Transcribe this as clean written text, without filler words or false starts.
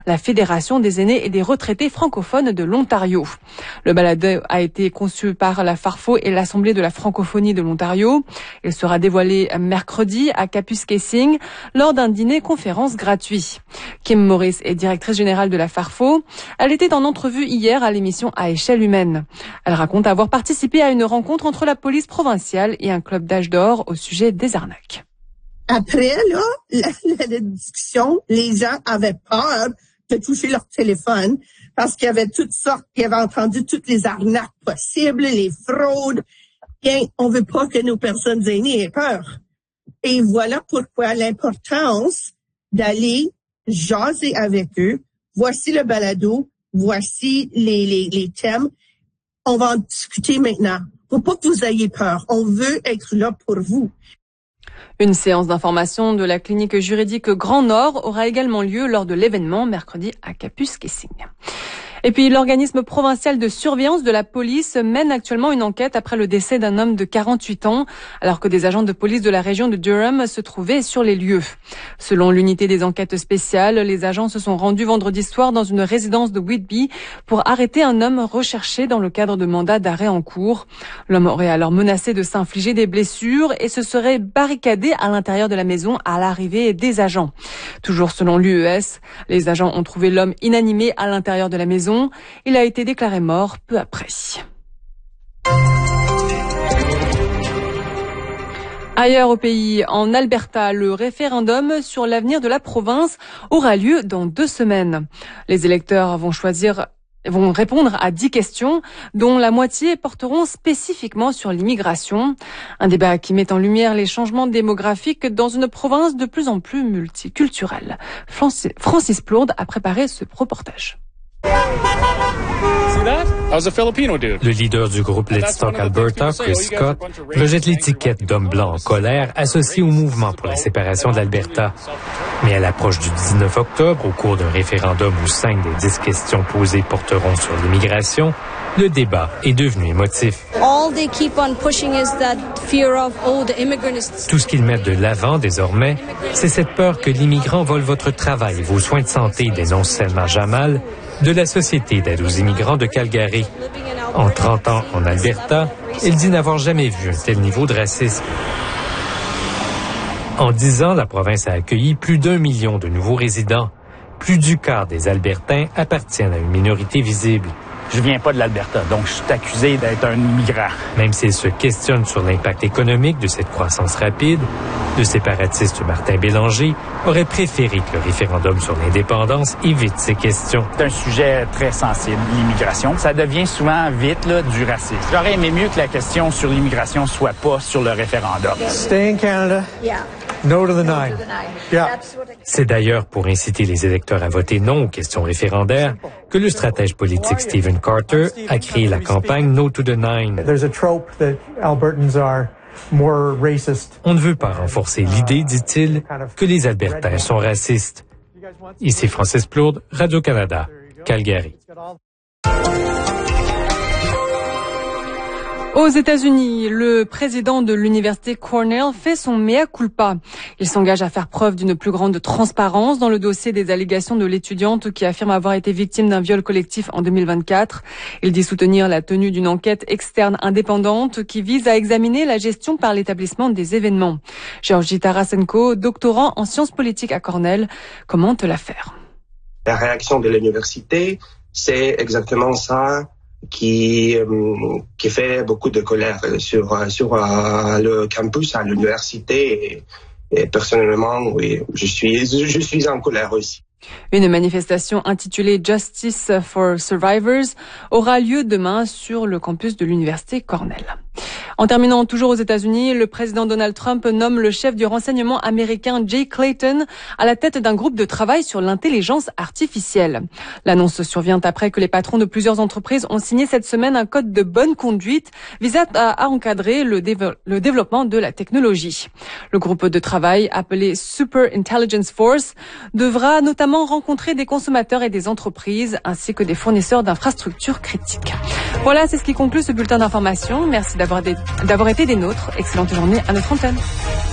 la Fédération des aînés et des retraités francophones de l'Ontario. Le balado a été conçu par la Farfo et l'Assemblée de la francophonie de l'Ontario. Il sera dévoilé mercredi à Kapuskasing lors d'un dîner-conférence gratuit. Kim Morris est directrice générale de la Farfo. Elle était en entrevue hier à l'émission À échelle humaine. Elle raconte avoir participé à une rencontre entre la police provinciale et un club d'âge d'or au sujet des arnaques. Après, là, la discussion, les gens avaient peur de toucher leur téléphone parce qu'il y avait toutes sortes, ils avaient entendu toutes les arnaques possibles, les fraudes. Bien, on veut pas que nos personnes aînées aient peur. Et voilà pourquoi l'importance d'aller jaser avec eux. Voici le balado, voici les thèmes. On va en discuter maintenant. Faut pas que vous ayez peur. On veut être là pour vous. Une séance d'information de la clinique juridique Grand Nord aura également lieu lors de l'événement mercredi à Kapuskasing. Et puis, l'organisme provincial de surveillance de la police mène actuellement une enquête après le décès d'un homme de 48 ans, alors que des agents de police de la région de Durham se trouvaient sur les lieux. Selon l'unité des enquêtes spéciales, les agents se sont rendus vendredi soir dans une résidence de Whitby pour arrêter un homme recherché dans le cadre de mandats d'arrêt en cours. L'homme aurait alors menacé de s'infliger des blessures et se serait barricadé à l'intérieur de la maison à l'arrivée des agents. Toujours selon l'UES, les agents ont trouvé l'homme inanimé à l'intérieur de la maison. Il a été déclaré mort peu après. Ailleurs au pays, en Alberta, le référendum sur l'avenir de la province aura lieu dans 2 semaines. Les électeurs vont répondre à 10 questions, dont la moitié porteront spécifiquement sur l'immigration. Un débat qui met en lumière les changements démographiques dans une province de plus en plus multiculturelle. Francis Plourde a préparé ce reportage. Le leader du groupe Let's Talk Alberta, Chris Scott, rejette l'étiquette d'homme blanc en colère associé au mouvement pour la séparation de l'Alberta. Mais à l'approche du 19 octobre, au cours d'un référendum où 5 des 10 questions posées porteront sur l'immigration, le débat est devenu émotif. Tout ce qu'ils mettent de l'avant désormais, c'est cette peur que l'immigrant vole votre travail et vos soins de santé, dénonce Selma Jamal, de la Société d'aide aux immigrants de Calgary. En 30 ans en Alberta, il dit n'avoir jamais vu un tel niveau de racisme. En 10 ans, la province a accueilli plus d'1 million de nouveaux résidents. Plus du quart des Albertains appartiennent à une minorité visible. Je viens pas de l'Alberta, donc je suis accusé d'être un immigrant. Même s'il se questionne sur l'impact économique de cette croissance rapide, le séparatiste Martin Bélanger aurait préféré que le référendum sur l'indépendance évite ces questions. C'est un sujet très sensible, l'immigration. Ça devient souvent vite du racisme. J'aurais aimé mieux que la question sur l'immigration soit pas sur le référendum. Stay in Canada. Yeah. No to the nine. Yeah. C'est d'ailleurs pour inciter les électeurs à voter non aux questions référendaires que le stratège politique Stephen Carter a créé la campagne No to the Nine. There's a trope that Albertans are more racist. On ne veut pas renforcer l'idée, dit-il, que les Albertains sont racistes. Ici Francis Plourde, Radio-Canada, Calgary. Aux États-Unis, le président de l'université Cornell fait son mea culpa. Il s'engage à faire preuve d'une plus grande transparence dans le dossier des allégations de l'étudiante qui affirme avoir été victime d'un viol collectif en 2024. Il dit soutenir la tenue d'une enquête externe indépendante qui vise à examiner la gestion par l'établissement des événements. Georgi Tarasenko, doctorant en sciences politiques à Cornell, commente l'affaire. La réaction de l'université, c'est exactement ça qui fait beaucoup de colère sur le campus à l'université et personnellement oui, je suis en colère aussi. Une manifestation intitulée Justice for Survivors aura lieu demain sur le campus de l'université Cornell. En terminant toujours aux États-Unis, le président Donald Trump nomme le chef du renseignement américain Jay Clayton à la tête d'un groupe de travail sur l'intelligence artificielle. L'annonce survient après que les patrons de plusieurs entreprises ont signé cette semaine un code de bonne conduite visant à encadrer le développement de la technologie. Le groupe de travail, appelé Super Intelligence Force, devra notamment rencontrer des consommateurs et des entreprises ainsi que des fournisseurs d'infrastructures critiques. Voilà, c'est ce qui conclut ce bulletin d'information. Merci d'avoir été des nôtres. Excellente journée à notre antenne.